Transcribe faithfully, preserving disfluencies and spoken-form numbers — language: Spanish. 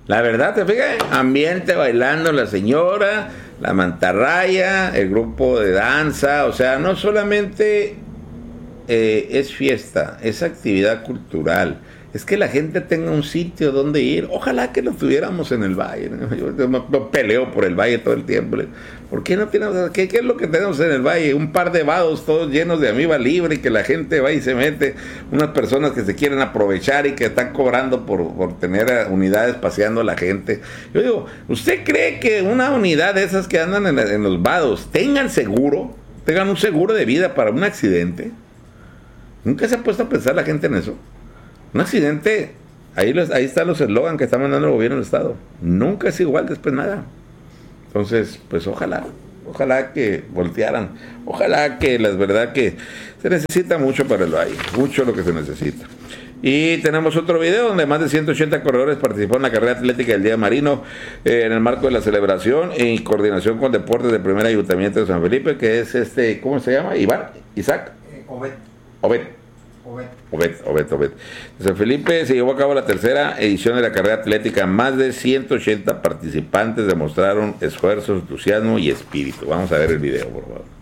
La verdad, te fijas, ambiente bailando la señora, la mantarraya, el grupo de danza, o sea, no solamente eh, es fiesta, es actividad cultural, es que la gente tenga un sitio donde ir. Ojalá que lo tuviéramos en el valle, ¿no? Yo, yo me, me peleo por el valle todo el tiempo. ¿Por qué no tenemos? ¿Qué, qué es lo que tenemos en el valle? Un par de vados todos llenos de amiba libre y que la gente va y se mete, unas personas que se quieren aprovechar y que están cobrando por, por tener unidades paseando a la gente. Yo digo, ¿usted cree que una unidad de esas que andan en, en los vados tengan seguro, tengan un seguro de vida para un accidente? ¿Nunca se ha puesto a pensar la gente en eso? Un accidente, ahí, los, ahí están los eslogan que está mandando el gobierno del estado. Nunca es igual, después nada. Entonces, pues ojalá, ojalá que voltearan. Ojalá que la verdad que se necesita mucho para el valle, mucho lo que se necesita. Y tenemos otro video donde más de ciento ochenta corredores participaron en la carrera atlética del Día Marino eh, en el marco de la celebración en coordinación con Deportes del Primer Ayuntamiento de San Felipe, que es este, ¿cómo se llama? Iván, Isaac, eh, Obed. Obed. Obed. Obed, Obed, Obed. En San Felipe se llevó a cabo la tercera edición de la carrera atlética. Más de ciento ochenta participantes demostraron esfuerzo, entusiasmo y espíritu. Vamos a ver el video, por favor.